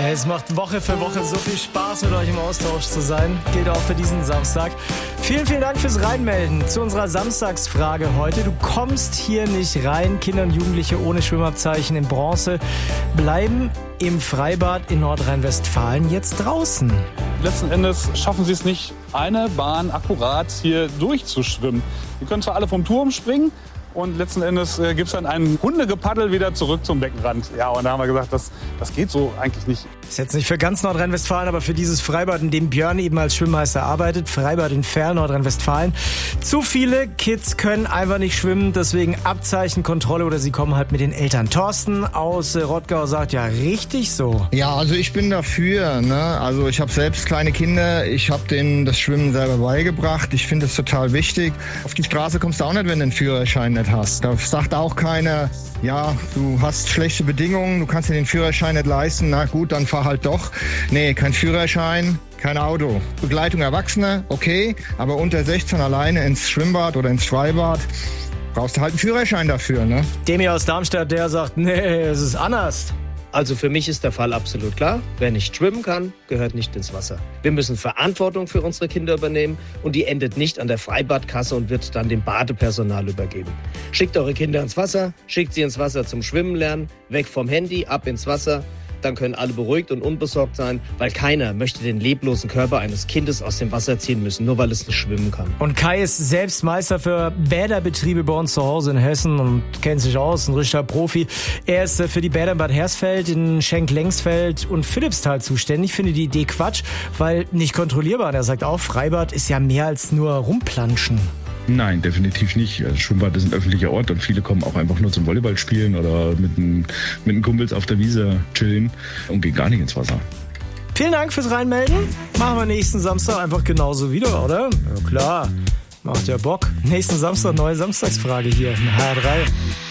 Es macht Woche für Woche so viel Spaß, mit euch im Austausch zu sein. Gilt auch für diesen Samstag. Vielen, vielen Dank fürs Reinmelden zu unserer Samstagsfrage heute. Du kommst hier nicht rein. Kinder und Jugendliche ohne Schwimmabzeichen in Bronze bleiben im Freibad in Nordrhein-Westfalen jetzt draußen. Letzten Endes schaffen sie es nicht, eine Bahn akkurat hier durchzuschwimmen. Die können zwar alle vom Turm springen, und letzten Endes gibt es dann ein Hundegepaddel wieder zurück zum Beckenrand. Ja, und da haben wir gesagt, das geht so eigentlich nicht. Ist jetzt nicht für ganz Nordrhein-Westfalen, aber für dieses Freibad, in dem Björn eben als Schwimmmeister arbeitet, Freibad in Ferl, Nordrhein-Westfalen. Zu viele Kids können einfach nicht schwimmen, deswegen Abzeichenkontrolle oder sie kommen halt mit den Eltern. Thorsten aus Rottgau sagt, ja, richtig so. Ja, also ich bin dafür, ne? Also ich habe selbst kleine Kinder, ich habe denen das Schwimmen selber beigebracht. Ich finde es total wichtig. Auf die Straße kommst du auch nicht, wenn du einen Führerschein nicht hast. Da sagt auch keiner, ja, du hast schlechte Bedingungen, du kannst dir den Führerschein nicht leisten, na gut, dann fahr halt doch. Nee, kein Führerschein, kein Auto. Begleitung Erwachsener, okay, aber unter 16 alleine ins Schwimmbad oder ins Freibad brauchst du halt einen Führerschein dafür, ne? Demi aus Darmstadt, der sagt, nee, es ist anders. Also für mich ist der Fall absolut klar. Wer nicht schwimmen kann, gehört nicht ins Wasser. Wir müssen Verantwortung für unsere Kinder übernehmen und die endet nicht an der Freibadkasse und wird dann dem Badepersonal übergeben. Schickt eure Kinder ins Wasser, schickt sie ins Wasser zum Schwimmen lernen, weg vom Handy, ab ins Wasser. Dann können alle beruhigt und unbesorgt sein, weil keiner möchte den leblosen Körper eines Kindes aus dem Wasser ziehen müssen, nur weil es nicht schwimmen kann. Und Kai ist selbst Meister für Bäderbetriebe bei uns zu Hause in Hessen und kennt sich aus, ein richtiger Profi. Er ist für die Bäder in Bad Hersfeld, in Schenk-Lengsfeld und Philippsthal zuständig. Ich finde die Idee Quatsch, weil nicht kontrollierbar. Und er sagt auch, Freibad ist ja mehr als nur rumplanschen. Nein, definitiv nicht. Also Schwimmbad ist ein öffentlicher Ort und viele kommen auch einfach nur zum Volleyball spielen oder mit den Kumpels auf der Wiese chillen und gehen gar nicht ins Wasser. Vielen Dank fürs Reinmelden. Machen wir nächsten Samstag einfach genauso wieder, oder? Ja klar, macht ja Bock. Nächsten Samstag neue Samstagsfrage hier in HR3.